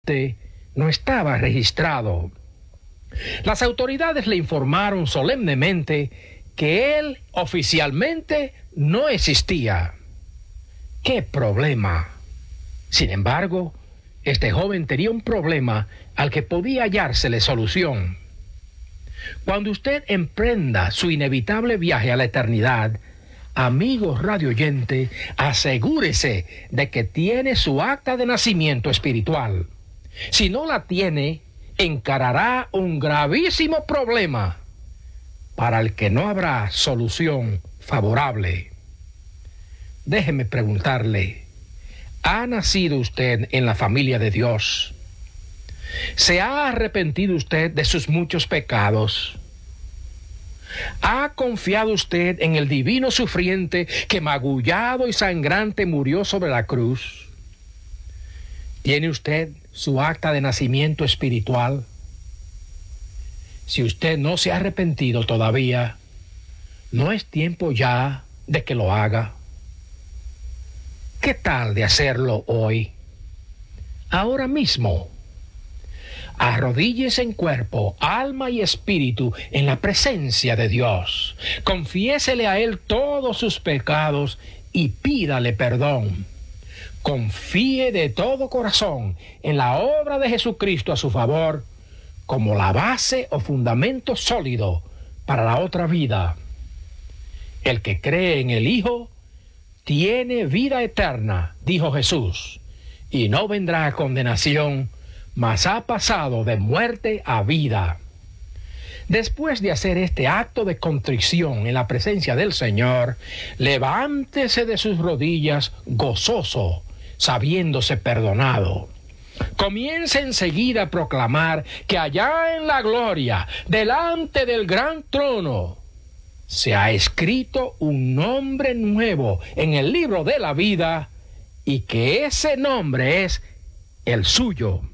no estaba registrado. Las autoridades le informaron solemnemente que él oficialmente no existía. ¡Qué problema! Sin embargo, este joven tenía un problema al que podía hallársele solución. Cuando usted emprenda su inevitable viaje a la eternidad, amigo radioyente, asegúrese de que tiene su acta de nacimiento espiritual. Si no la tiene, encarará un gravísimo problema para el que no habrá solución favorable. Déjeme preguntarle, ¿ha nacido usted en la familia de Dios? ¿Se ha arrepentido usted de sus muchos pecados? ¿Ha confiado usted en el divino sufriente que magullado y sangrante murió sobre la cruz? ¿Tiene usted su acta de nacimiento espiritual? Si usted no se ha arrepentido todavía, ¿no es tiempo ya de que lo haga? ¿Qué tal de hacerlo hoy? Ahora mismo. Arrodíllese en cuerpo, alma y espíritu en la presencia de Dios. Confiésele a Él todos sus pecados y pídale perdón. Confíe de todo corazón en la obra de Jesucristo a su favor como la base o fundamento sólido para la otra vida. El que cree en el Hijo tiene vida eterna, dijo Jesús, y no vendrá a condenación, mas ha pasado de muerte a vida. Después de hacer este acto de contrición en la presencia del Señor, levántese de sus rodillas gozoso, sabiéndose perdonado. Comience enseguida a proclamar que allá en la gloria, delante del gran trono, se ha escrito un nombre nuevo en el libro de la vida y que ese nombre es el suyo.